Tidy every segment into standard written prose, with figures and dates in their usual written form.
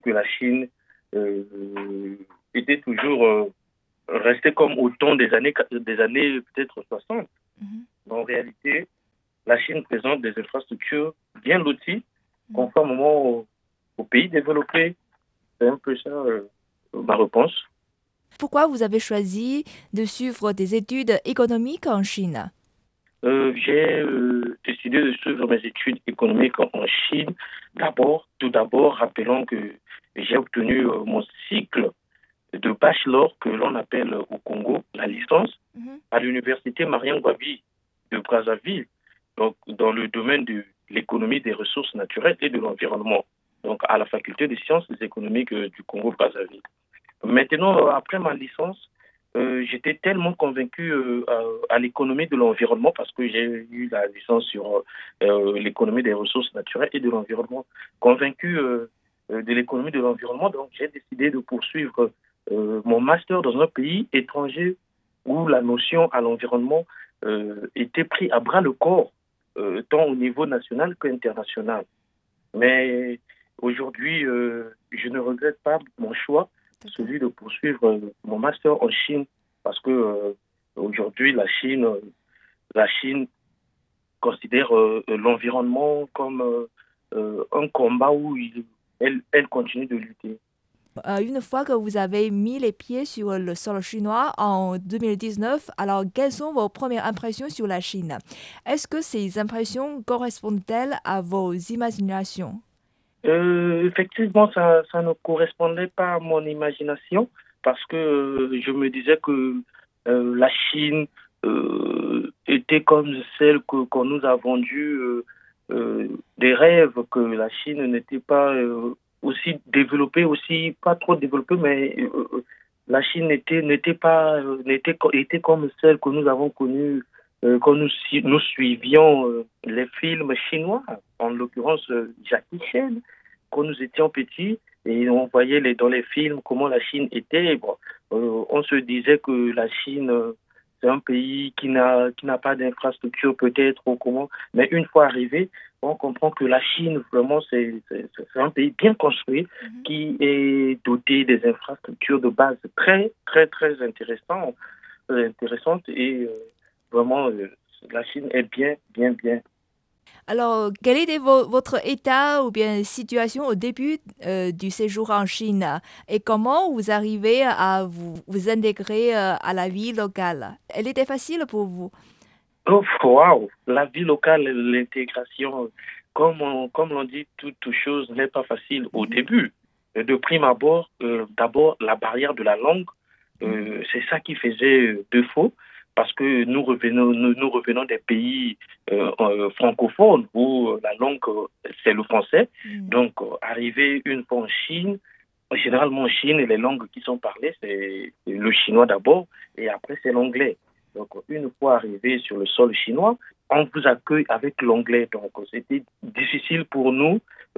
que la Chine était toujours restée comme au temps des années peut-être 60. Mhm. En réalité, la Chine présente des infrastructures bien loties, Mhm. conformément aux pays développés. C'est un peu ça ma réponse. Pourquoi vous avez choisi de suivre des études économiques en Chine? J'ai décidé de suivre mes études économiques en Chine. Tout d'abord, rappelons que j'ai obtenu mon cycle de bachelor que l'on appelle au Congo la licence Mhm. à l'université Mariam Gwabi de Brazzaville, donc dans le domaine de l'économie des ressources naturelles et de l'environnement, donc à la faculté des sciences économiques du Congo-Brazzaville. Maintenant, après ma licence, j'étais tellement convaincu à l'économie de l'environnement parce que j'ai eu la licence sur l'économie des ressources naturelles et de l'environnement. Convaincu de l'économie de l'environnement, donc j'ai décidé de poursuivre mon master dans un pays étranger où la notion à l'environnement était prise à bras le corps, tant au niveau national qu'international. Mais aujourd'hui, je ne regrette pas mon choix, D'accord. celui de poursuivre mon master en Chine, parce que aujourd'hui, la Chine considère l'environnement comme un combat où elle continue de lutter. Une fois que vous avez mis les pieds sur le sol chinois en 2019, alors quelles sont vos premières impressions sur la Chine? Est-ce que ces impressions correspondent-elles à vos imaginations? Effectivement, ça ne correspondait pas à mon imagination parce que je me disais que la Chine était comme celle qu'on nous a vendue, des rêves, que la Chine n'était pas aussi développée, aussi pas trop développée, mais la Chine n'était pas était comme celle que nous avons connue quand nous suivions les films chinois, en l'occurrence Jackie Chan, quand nous étions petits et on voyait dans les films comment la Chine était. Bon, on se disait que la Chine, c'est un pays qui n'a pas d'infrastructure peut-être ou comment, mais une fois arrivé, on comprend que la Chine, vraiment, c'est un pays bien construit Mhm. qui est doté des infrastructures de base très, très, très intéressantes et vraiment, la Chine est bien, bien, bien. Alors, quel était votre état ou bien situation au début du séjour en Chine et comment vous arrivez à vous intégrer à la vie locale? Elle était facile pour vous? Oh, waouh, la vie locale, l'intégration, comme l'on dit, toute chose n'est pas facile au Mhm. début. De prime abord, d'abord, la barrière de la langue, Mhm. c'est ça qui faisait défaut, parce que nous revenons des pays francophones où la langue, c'est le français. Mhm. Donc, arriver une fois en Chine, généralement en Chine, les langues qui sont parlées, c'est le chinois d'abord, et après, c'est l'anglais. Donc, une fois arrivé sur le sol chinois, on vous accueille avec l'anglais. Donc, c'était difficile pour nous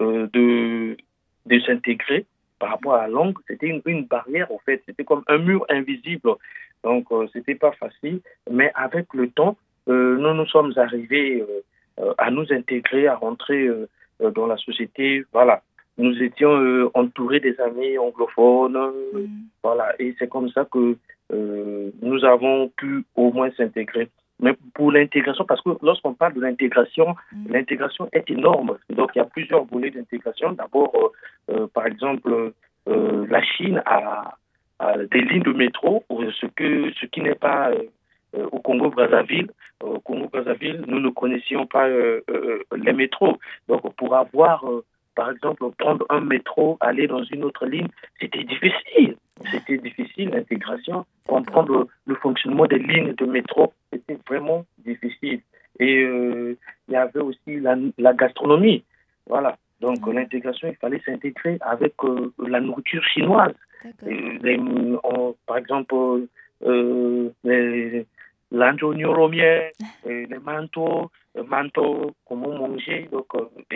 de s'intégrer par rapport à la langue. C'était une barrière, en fait. C'était comme un mur invisible. Donc, c'était pas facile. Mais avec le temps, nous nous sommes arrivés à nous intégrer, à rentrer dans la société. Voilà. Nous étions entourés des amis anglophones. Mhm. Voilà. Et c'est comme ça que nous avons pu au moins s'intégrer. Mais pour l'intégration, parce que lorsqu'on parle de l'intégration, Mhm. l'intégration est énorme. Donc, il y a plusieurs volets d'intégration. D'abord, par exemple, la Chine a des lignes de métro, ce qui n'est pas au Congo-Brazzaville. Au Congo-Brazzaville, nous ne connaissions pas les métros. Donc, pour avoir, par exemple, prendre un métro, aller dans une autre ligne, c'était difficile. C'était difficile, l'intégration. D'accord. Comprendre le fonctionnement des lignes de métro, c'était vraiment difficile. Et il y avait aussi la gastronomie. Voilà. Donc, Ah, l'intégration, il fallait s'intégrer avec la nourriture chinoise. d'accord. Par exemple, l'anjonio romien, les manteaux, comment manger. Donc,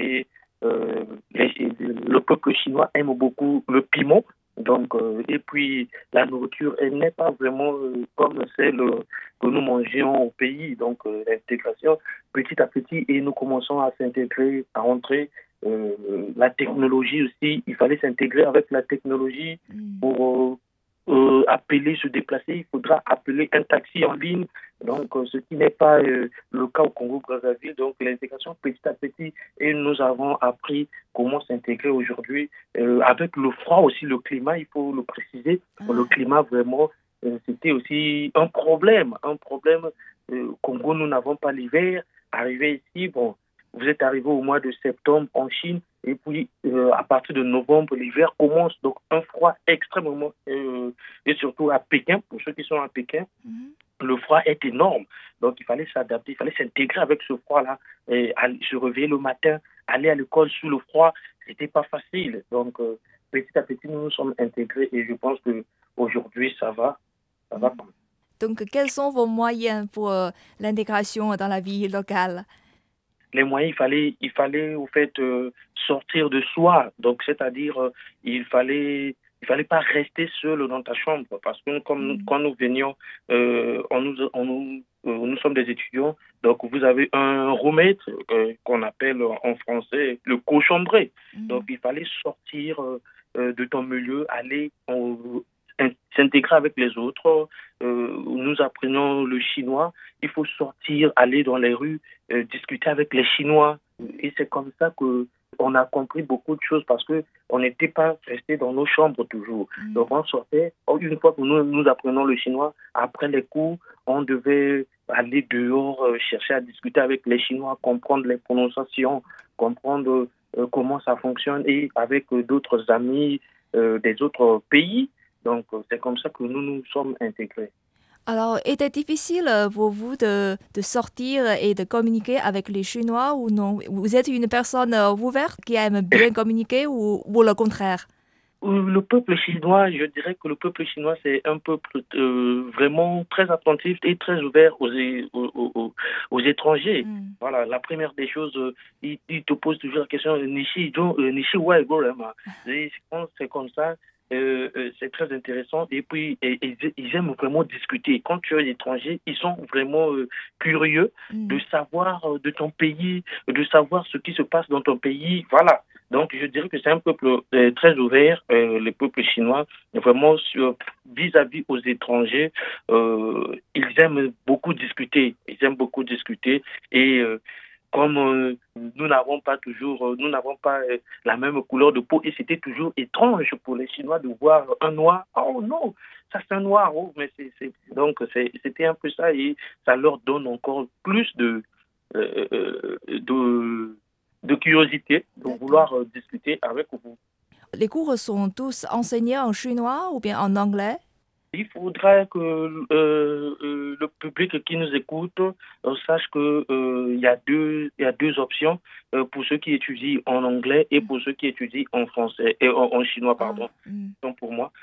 le peuple chinois aime beaucoup le piment. Donc, et puis, la nourriture, elle n'est pas vraiment comme celle que nous mangeons au pays. Donc, l'intégration, petit à petit, et nous commençons à s'intégrer, à entrer. la technologie aussi. Il fallait s'intégrer avec la technologie pour appeler, se déplacer. Il faudra appeler un taxi en ligne. Donc, ce qui n'est pas le cas au Congo-Brazzaville. Donc, l'intégration petit à petit. Et nous avons appris comment s'intégrer aujourd'hui. Avec le froid aussi, le climat, il faut le préciser. Le climat, vraiment, c'était aussi un problème. Au Congo, nous n'avons pas l'hiver. Arrivé ici, bon, vous êtes arrivé au mois de septembre en Chine. Et puis, à partir de novembre, l'hiver commence. Donc, un froid extrêmement... et surtout à Pékin, pour ceux qui sont à Pékin, le froid est énorme. Donc, il fallait s'adapter, il fallait s'intégrer avec ce froid-là. Et se réveiller le matin, aller à l'école sous le froid, c'était pas facile. Donc, petit à petit, nous nous sommes intégrés et je pense qu'aujourd'hui, ça va. Ça va. Donc, quels sont vos moyens pour l'intégration dans la vie locale? Les moyens, il fallait au fait sortir de soi. Donc, c'est-à-dire, il fallait pas rester seul dans ta chambre parce que quand nous venions, nous sommes des étudiants. Donc, vous avez un roommate qu'on appelle en français le cochambré. Donc, il fallait sortir de ton milieu, aller s'intégrer avec les autres. Nous apprenons le chinois. Il faut sortir, aller dans les rues, discuter avec les Chinois. Et c'est comme ça qu'on a compris beaucoup de choses parce qu'on n'était pas resté dans nos chambres toujours. Donc on sortait. Une fois que nous apprenons le chinois, après les cours, on devait aller dehors, chercher à discuter avec les Chinois, comprendre les prononciations, comprendre comment ça fonctionne et avec d'autres amis des autres pays. Donc, c'est comme ça que nous nous sommes intégrés. Alors, était difficile pour vous de sortir et de communiquer avec les Chinois ou non? Vous êtes une personne ouverte qui aime bien communiquer ou le contraire? Le peuple chinois, je dirais que le peuple chinois, c'est un peuple vraiment très attentif et très ouvert aux étrangers. Voilà, la première des choses, il te pose toujours la question, Nishi, c'est comme ça. C'est très intéressant et puis ils aiment vraiment discuter. Quand tu es étranger, ils sont vraiment curieux de savoir de ton pays, de savoir ce qui se passe dans ton pays. Voilà. Donc je dirais que c'est un peuple très ouvert, le peuple chinois, vraiment vis-à-vis aux étrangers, ils aiment beaucoup discuter. Ils aiment beaucoup discuter et comme nous n'avons pas la même couleur de peau et c'était toujours étrange pour les Chinois de voir un noir. Oh non, ça c'est un noir. Oh, mais donc c'était un peu ça et ça leur donne encore plus de curiosité de vouloir discuter avec vous. Les cours sont tous enseignés en chinois ou bien en anglais? Il faudrait que le public qui nous écoute sache que il y a deux options pour ceux qui étudient en anglais et pour ceux qui étudient en français et en chinois, pardon. Donc pour moi,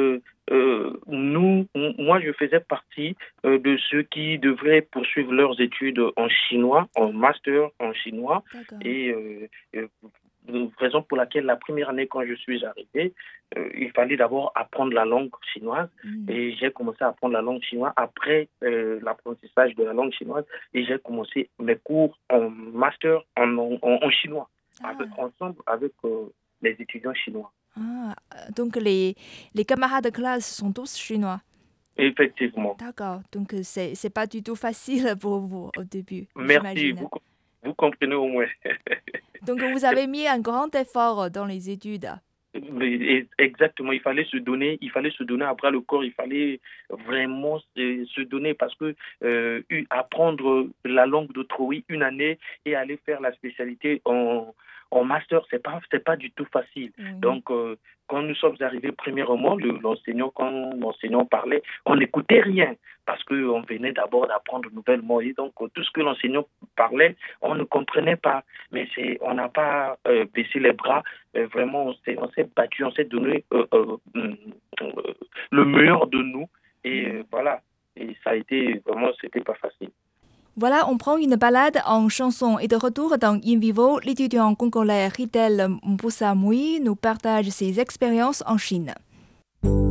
moi je faisais partie de ceux qui devraient poursuivre leurs études en chinois, en master en chinois. Et raison pour laquelle la première année quand je suis arrivé, il fallait d'abord apprendre la langue chinoise et j'ai commencé à apprendre la langue chinoise après l'apprentissage de la langue chinoise et j'ai commencé mes cours en master en chinois ensemble avec les étudiants chinois. Donc les camarades de classe sont tous chinois? Effectivement. D'accord, donc c'est pas du tout facile pour vous au début. Merci, vous comprenez au moins. Donc, vous avez mis un grand effort dans les études. Exactement, il fallait se donner à bras le corps, il fallait vraiment se donner parce que apprendre la langue d'autrui une année et aller faire la spécialité en master, c'est pas du tout facile. Donc, quand nous sommes arrivés premièrement, quand l'enseignant parlait, on n'écoutait rien parce qu'on venait d'abord d'apprendre nouvellement. Et donc, tout ce que l'enseignant parlait, on ne comprenait pas. Mais on n'a pas baissé les bras. Vraiment, on s'est battu, on s'est donné le meilleur de nous. Et voilà. Et ça a été vraiment, c'était pas facile. Voilà, on prend une balade en chanson et de retour dans In Vivo, l'étudiant congolais Ridel Mpusamui nous partage ses expériences en Chine.